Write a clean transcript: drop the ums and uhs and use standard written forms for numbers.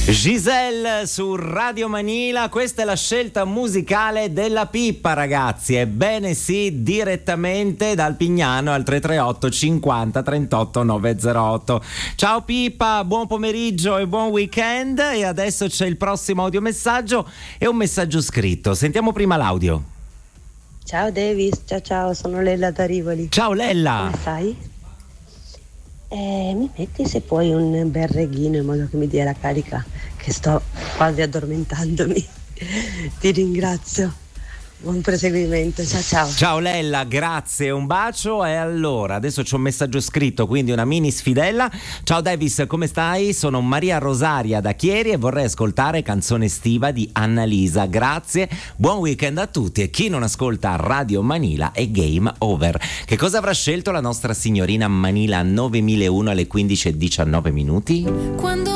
Giselle su Radio Manila, questa è la scelta musicale della Pippa, ragazzi. Ebbene sì, direttamente dal Pignano al 338 50 38 908. Ciao Pippa, buon pomeriggio e buon weekend. E adesso c'è il prossimo audiomessaggio e un messaggio scritto. Sentiamo prima l'audio. Ciao Davis, ciao, sono Lella da Rivoli. Ciao Lella. Come stai? Mi metti se puoi un bel reghino in modo che mi dia la carica, che sto quasi addormentandomi. Ti ringrazio. Buon proseguimento, ciao. Ciao Lella, grazie, un bacio. E allora, adesso c'ho un messaggio scritto, quindi una mini sfidella. Ciao Davis, come stai? Sono Maria Rosaria da Chieri e vorrei ascoltare Canzone estiva di Annalisa. Grazie, buon weekend a tutti. E chi non ascolta Radio Manila è game over. Che cosa avrà scelto la nostra signorina Manila 9001 alle 15:19 minuti? Quando